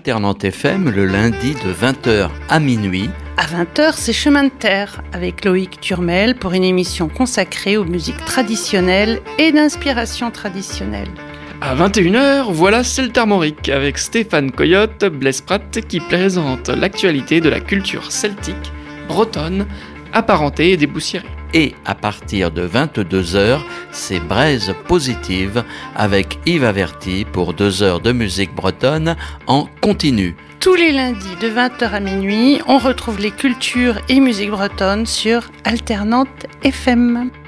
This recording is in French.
Alternante FM le lundi de 20h à minuit. À 20h, c'est Chemin de Terre avec Loïc Turmel pour une émission consacrée aux musiques traditionnelles et d'inspiration traditionnelle. À 21h, voilà C'est le Armorique avec Stéphane Coyote, Blaise Pratt qui présente l'actualité de la culture celtique, bretonne, apparentée et dépoussiérée. Et à partir de 22h, c'est Braise Positive avec Yves Averti pour 2 heures de musique bretonne en continu. Tous les lundis de 20h à minuit, on retrouve les cultures et musiques bretonnes sur Alternante FM.